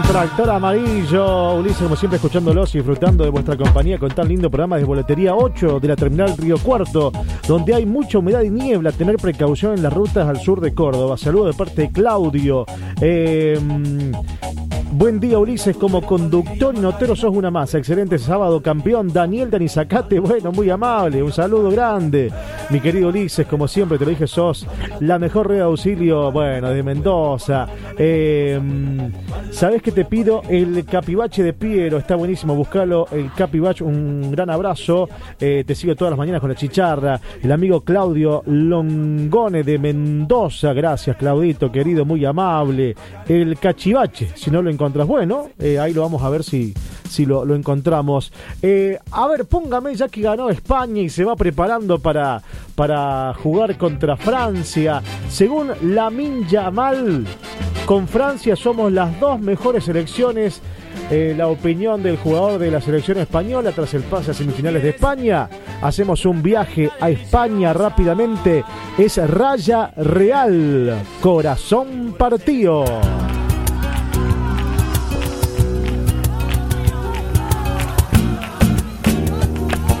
Tractor Amarillo, Ulises, como siempre, escuchándolos y disfrutando de vuestra compañía con tan lindo programa de Boletería 8 de la Terminal Río Cuarto, donde hay mucha humedad y niebla. Tener precaución en las rutas al sur de Córdoba. Saludos de parte de Claudio. Buen día, Ulises, como conductor y notero sos una masa. Excelente sábado, campeón. Daniel Danizacate, bueno, muy amable. Un saludo grande. Mi querido Ulises, como siempre te lo dije, sos la mejor red de auxilio, bueno, de Mendoza. ¿Sabés qué te pido? El capibache de Piero, está buenísimo, buscalo. El capibache, un gran abrazo. Te sigo todas las mañanas con la chicharra. El amigo Claudio Longone de Mendoza, gracias, Claudito, querido, muy amable. El cachivache, si no lo encontrás, bueno, ahí lo vamos a ver si lo encontramos. A ver, póngame, ya que ganó España y se va preparando para jugar contra Francia. Según Lamine Yamal, con Francia somos las dos mejores selecciones. La opinión del jugador de la selección española tras el pase a semifinales de España. Hacemos un viaje a España rápidamente. Es Raya Real, corazón partido.